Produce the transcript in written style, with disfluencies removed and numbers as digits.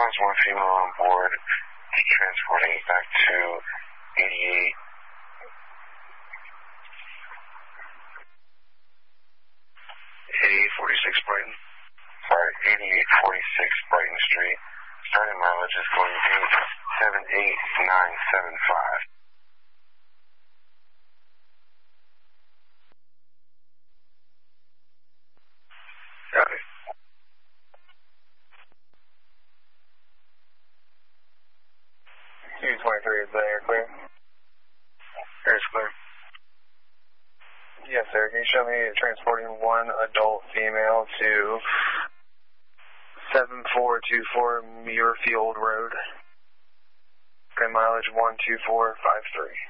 has one female on board. Transporting back to 88. 8846 Brighton. Sorry, 8846 Brighton Street. Starting mileage is going to be 78975. Got it. Q23 is the air clear? Air is clear. Yes, sir. Can you show me transporting one adult female to 7424 Muirfield Road? Okay, mileage 12453.